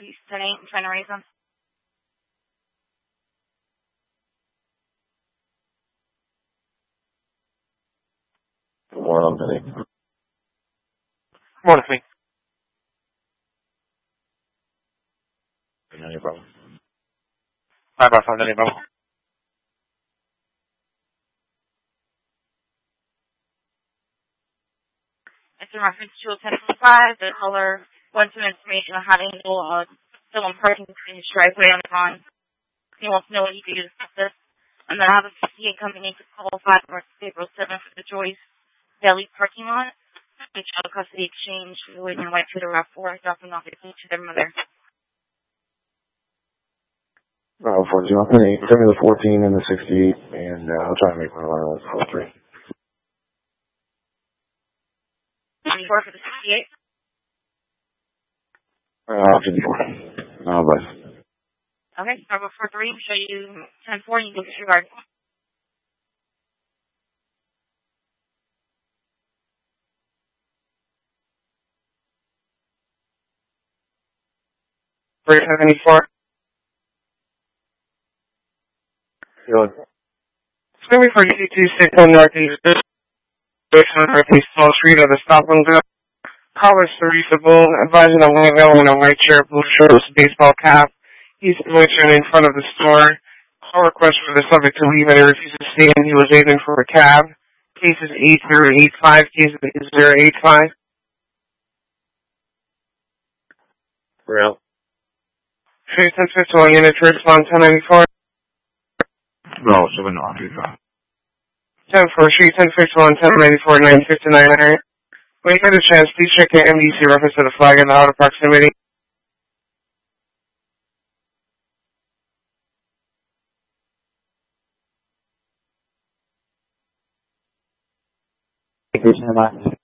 He's 10-8. I'm trying to raise him. Morning, Benny. Morning, me. Any problem? 5 any problem. It's in reference to a 10.5. The caller wants some information on how to handle someone parking in his driveway on the pond. He wants to know what he can do to stop this. And then I have a 58 company to call 5 or April 7th for the Joyce Deli parking lot. The child custody exchange. We're waiting on white to the RAV4, dropping off their food to their mother. Bravo 40. Benny, send me the 14 and the 68, and I'll try to make my line with 3. 24 for the 68. 54. Bye. Okay, Bravo 43, show you 10-4, and you go disregard. Three 74. Good. It's going to be for UC26 on Northeast, Northeast Wall Street of the Stockmanville. Caller Teresa Bull, advising a woman in a white shirt, blue shorts, baseball cap. He's loitering in front of the store. Call request for the subject to leave and he refuses to stay in. He was waiting for a cab. Case is 8085, case is 8085. Real. Street 1051, unit to respond 1094. No, 7 off. 10-4, Street 1051, 1094, 959 area. When you get a chance, please check your MDC reference to the flag in the outer proximity. Thank you so much.